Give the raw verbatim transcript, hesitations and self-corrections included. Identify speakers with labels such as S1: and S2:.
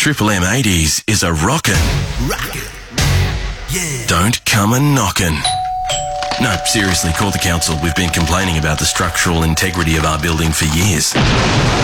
S1: Triple M eighties is a rockin'.
S2: Rockin'. Yeah.
S1: Don't come a knockin'. No, seriously, call the council. We've been complaining about the structural integrity of our building for years.